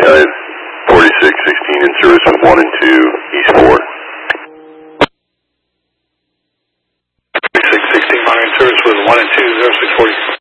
4616 in service with 1 and 2, East 4. 4616 monitoring service with 1 and 2, 0640.